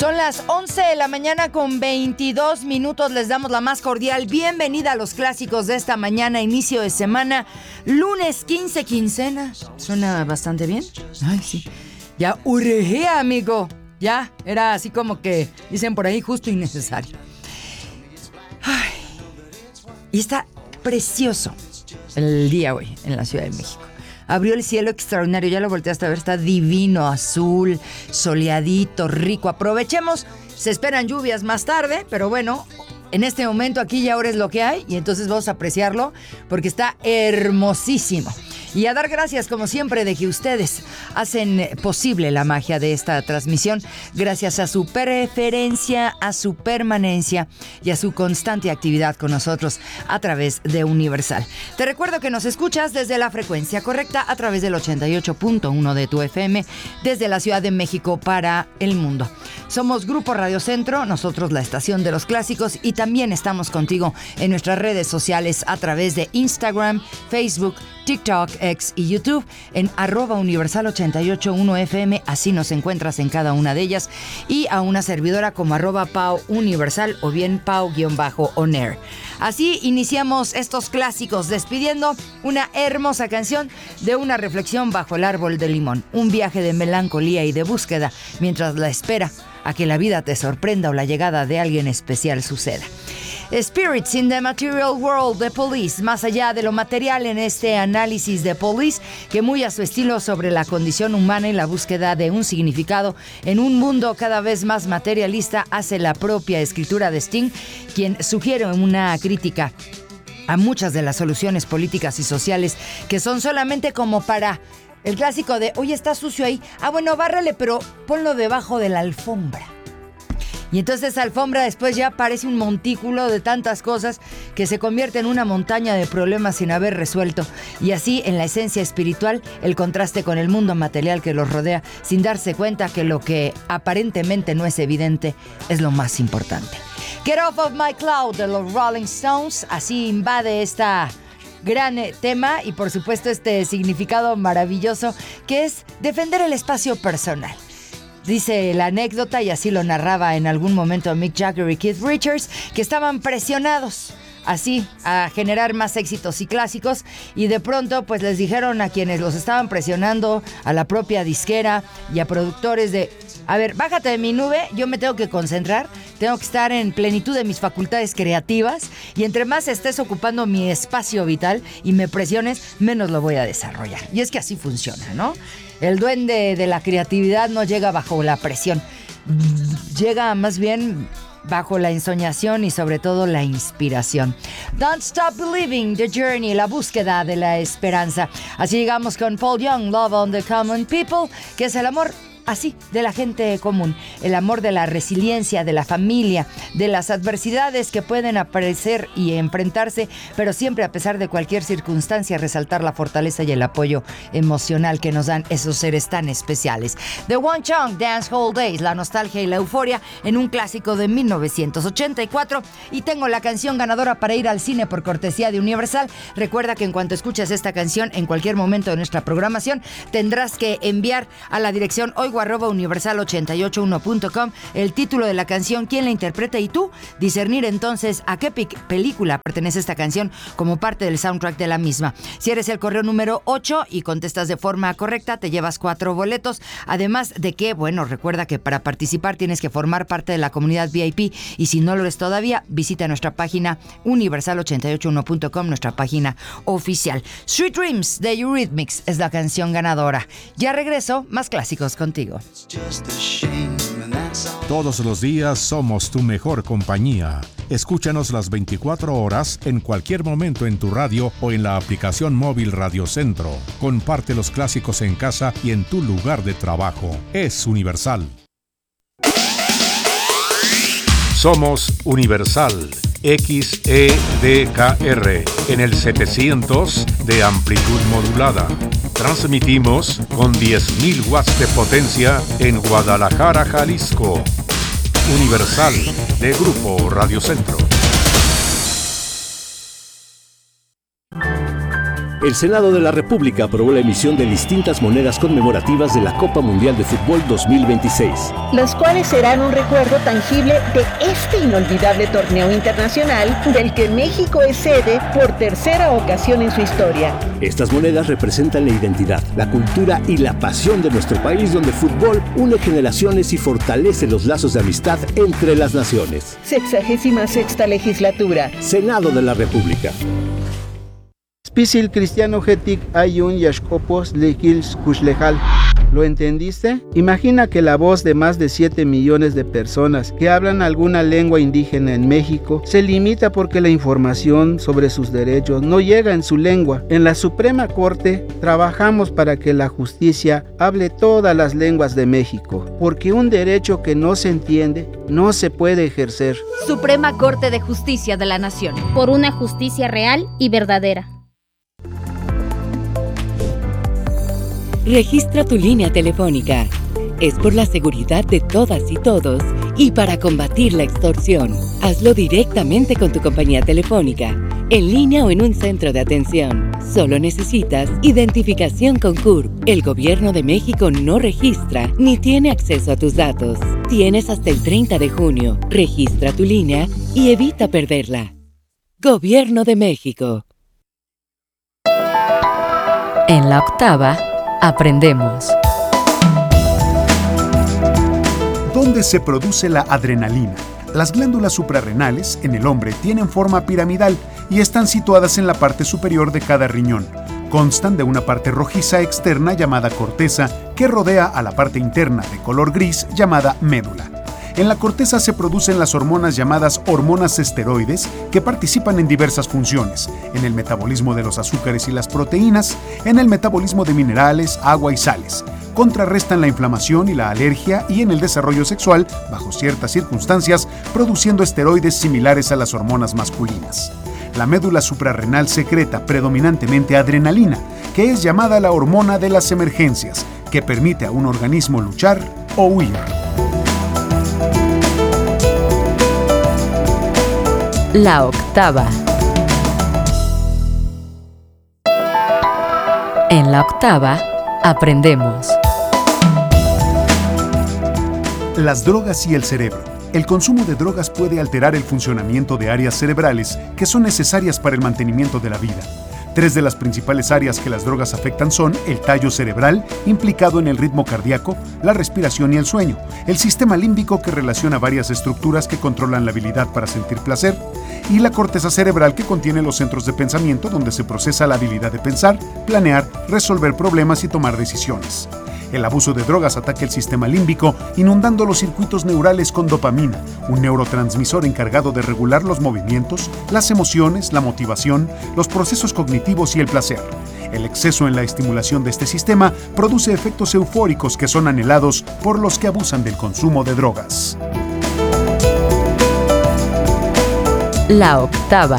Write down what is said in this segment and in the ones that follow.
Son las 11 de la mañana con 22 minutos. Les damos la más cordial bienvenida a los clásicos de esta mañana, inicio de semana, lunes 15, quincena. ¿Suena bastante bien? Ay, sí. Ya urgía, amigo. Ya, era así como que, dicen por ahí, justo y necesario. Ay. Y está precioso el día hoy en la Ciudad de México. Abrió el cielo extraordinario, ya lo volteaste a ver, está divino, azul, soleadito, rico. Aprovechemos, se esperan lluvias más tarde, pero bueno, en este momento aquí y ahora es lo que hay y entonces vamos a apreciarlo porque está hermosísimo. Y a dar gracias, como siempre, de que ustedes hacen posible la magia de esta transmisión gracias a su preferencia, a su permanencia y a su constante actividad con nosotros a través de Universal. Te recuerdo que nos escuchas desde la frecuencia correcta a través del 88.1 de tu FM desde la Ciudad de México para el mundo. Somos Grupo Radio Centro, nosotros la estación de los clásicos, y también estamos contigo en nuestras redes sociales a través de Instagram, Facebook, TikTok, X y YouTube en @universal881fm, así nos encuentras en cada una de ellas, y a una servidora como @pauuniversal o bien pau_onair. Así iniciamos estos clásicos despidiendo una hermosa canción de una reflexión bajo el árbol de limón, un viaje de melancolía y de búsqueda mientras la espera a que la vida te sorprenda o la llegada de alguien especial suceda. Spirits in the Material World de Police, más allá de lo material en este análisis de Police, que muy a su estilo sobre la condición humana y la búsqueda de un significado en un mundo cada vez más materialista, hace la propia escritura de Sting, quien sugiere una crítica a muchas de las soluciones políticas y sociales que son solamente como para el clásico de, oye, está sucio ahí, bueno, bárrale, pero ponlo debajo de la alfombra. Y entonces esa alfombra después ya parece un montículo de tantas cosas que se convierte en una montaña de problemas sin haber resuelto. Y así, en la esencia espiritual, el contraste con el mundo material que los rodea, sin darse cuenta que lo que aparentemente no es evidente es lo más importante. Get Off of My Cloud de los Rolling Stones, así invade esta gran tema y por supuesto este significado maravilloso que es defender el espacio personal. Dice la anécdota, y así lo narraba en algún momento Mick Jagger y Keith Richards, que estaban presionados así a generar más éxitos y clásicos, y de pronto pues les dijeron a quienes los estaban presionando, a la propia disquera y a productores de, a ver, bájate de mi nube, yo me tengo que concentrar, tengo que estar en plenitud de mis facultades creativas, y entre más estés ocupando mi espacio vital y me presiones, menos lo voy a desarrollar. Y es que así funciona, ¿no? El duende de la creatividad no llega bajo la presión, llega más bien bajo la ensoñación y sobre todo la inspiración. Don't Stop Believing, The Journey, la búsqueda de la esperanza. Así llegamos con Paul Young, Love on the Common People, que es el amor así, de la gente común, el amor de la resiliencia, de la familia, de las adversidades que pueden aparecer y enfrentarse, pero siempre a pesar de cualquier circunstancia resaltar la fortaleza y el apoyo emocional que nos dan esos seres tan especiales. The One Chong, Dance Hall Days, la nostalgia y la euforia en un clásico de 1984, y tengo la canción ganadora para ir al cine por cortesía de Universal. Recuerda que en cuanto escuches esta canción en cualquier momento de nuestra programación, tendrás que enviar a la dirección oigo@universal881.com el título de la canción, quién la interpreta y tú discernir entonces a qué película pertenece esta canción como parte del soundtrack de la misma. Si eres el correo número 8 y contestas de forma correcta, te llevas 4 boletos. Además de que, bueno, recuerda que para participar tienes que formar parte de la comunidad VIP, y si no lo eres todavía, visita nuestra página universal881.com, nuestra página oficial. Sweet Dreams de Eurythmics es la canción ganadora. Ya regreso, más clásicos contigo. Todos los días somos tu mejor compañía. Escúchanos las 24 horas en cualquier momento en tu radio o en la aplicación móvil Radio Centro. Comparte los clásicos en casa y en tu lugar de trabajo. Es Universal. Somos Universal XEDKR en el 700 de amplitud modulada. Transmitimos con 10.000 watts de potencia en Guadalajara, Jalisco. Universal de Grupo Radio Centro. El Senado de la República aprobó la emisión de distintas monedas conmemorativas de la Copa Mundial de Fútbol 2026, las cuales serán un recuerdo tangible de este inolvidable torneo internacional del que México es sede por tercera ocasión en su historia. Estas monedas representan la identidad, la cultura y la pasión de nuestro país, donde el fútbol une generaciones y fortalece los lazos de amistad entre las naciones. 66ª legislatura. Senado de la República. Spisil cristiano getik ayun yashkopos lekils kushlejal. ¿Lo entendiste? Imagina que la voz de más de 7 millones de personas que hablan alguna lengua indígena en México se limita porque la información sobre sus derechos no llega en su lengua. En la Suprema Corte trabajamos para que la justicia hable todas las lenguas de México, porque un derecho que no se entiende no se puede ejercer. Suprema Corte de Justicia de la Nación. Por una justicia real y verdadera. Registra tu línea telefónica. Es por la seguridad de todas y todos y para combatir la extorsión. Hazlo directamente con tu compañía telefónica, en línea o en un centro de atención. Solo necesitas identificación con CURP. El Gobierno de México no registra ni tiene acceso a tus datos. Tienes hasta el 30 de junio. Registra tu línea y evita perderla. Gobierno de México. En la octava, aprendemos. ¿Dónde se produce la adrenalina? Las glándulas suprarrenales en el hombre tienen forma piramidal y están situadas en la parte superior de cada riñón. Constan de una parte rojiza externa llamada corteza que rodea a la parte interna de color gris llamada médula. En la corteza se producen las hormonas llamadas hormonas esteroides que participan en diversas funciones, en el metabolismo de los azúcares y las proteínas, en el metabolismo de minerales, agua y sales. Contrarrestan la inflamación y la alergia y en el desarrollo sexual, bajo ciertas circunstancias, produciendo esteroides similares a las hormonas masculinas. La médula suprarrenal secreta predominantemente adrenalina, que es llamada la hormona de las emergencias, que permite a un organismo luchar o huir. La octava. En la octava, aprendemos. Las drogas y el cerebro. El consumo de drogas puede alterar el funcionamiento de áreas cerebrales que son necesarias para el mantenimiento de la vida. 3 de las principales áreas que las drogas afectan son el tallo cerebral, implicado en el ritmo cardíaco, la respiración y el sueño, el sistema límbico que relaciona varias estructuras que controlan la habilidad para sentir placer, y la corteza cerebral que contiene los centros de pensamiento donde se procesa la habilidad de pensar, planear, resolver problemas y tomar decisiones. El abuso de drogas ataca el sistema límbico, inundando los circuitos neurales con dopamina, un neurotransmisor encargado de regular los movimientos, las emociones, la motivación, los procesos cognitivos y el placer. El exceso en la estimulación de este sistema produce efectos eufóricos que son anhelados por los que abusan del consumo de drogas. La octava.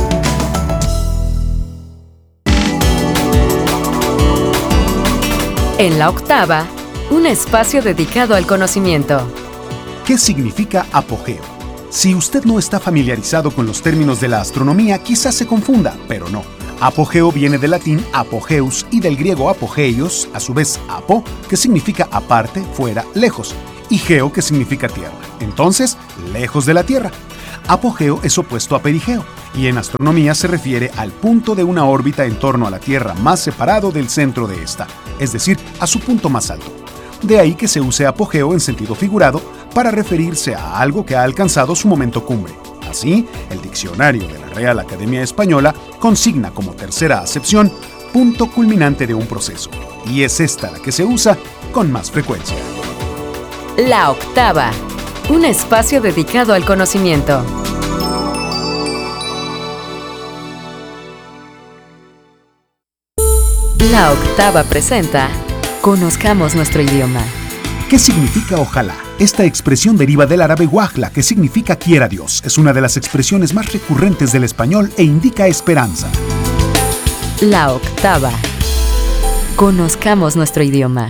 En la octava, un espacio dedicado al conocimiento. ¿Qué significa apogeo? Si usted no está familiarizado con los términos de la astronomía, quizás se confunda, pero no. Apogeo viene del latín apogeus y del griego apogeios, a su vez apo, que significa aparte, fuera, lejos, y geo, que significa tierra. Entonces, lejos de la Tierra. Apogeo es opuesto a perigeo, y en astronomía se refiere al punto de una órbita en torno a la Tierra más separado del centro de esta, es decir, a su punto más alto. De ahí que se use apogeo en sentido figurado para referirse a algo que ha alcanzado su momento cumbre. Así, el diccionario de la Real Academia Española consigna como tercera acepción punto culminante de un proceso, y es esta la que se usa con más frecuencia. La octava, un espacio dedicado al conocimiento. La octava presenta Conozcamos nuestro idioma. ¿Qué significa ojalá? Esta expresión deriva del árabe wajla, que significa quiera Dios. Es una de las expresiones más recurrentes del español e indica esperanza. La octava. Conozcamos nuestro idioma.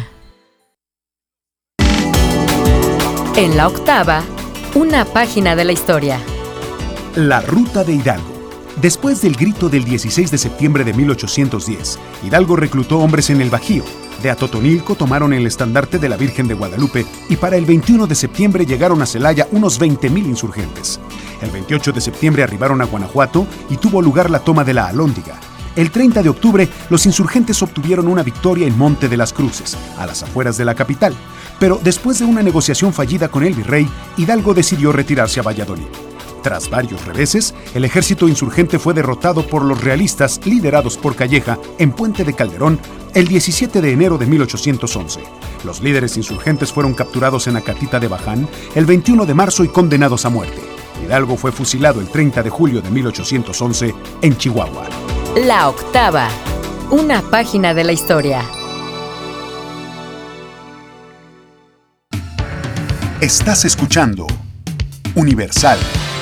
En la octava, una página de la historia. La Ruta de Hidalgo. Después del grito del 16 de septiembre de 1810, Hidalgo reclutó hombres en el Bajío. De Atotonilco tomaron el estandarte de la Virgen de Guadalupe y para el 21 de septiembre llegaron a Celaya unos 20,000 insurgentes. El 28 de septiembre arribaron a Guanajuato y tuvo lugar la toma de la Alhóndiga. El 30 de octubre, los insurgentes obtuvieron una victoria en Monte de las Cruces, a las afueras de la capital. Pero después de una negociación fallida con el virrey, Hidalgo decidió retirarse a Valladolid. Tras varios reveses, el ejército insurgente fue derrotado por los realistas liderados por Calleja en Puente de Calderón el 17 de enero de 1811. Los líderes insurgentes fueron capturados en Acatita de Baján el 21 de marzo y condenados a muerte. Hidalgo fue fusilado el 30 de julio de 1811 en Chihuahua. La octava, una página de la historia. Estás escuchando Universal.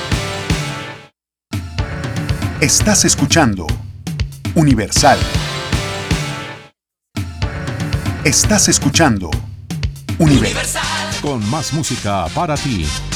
Estás escuchando Universal. Estás escuchando Universal. Con más música para ti.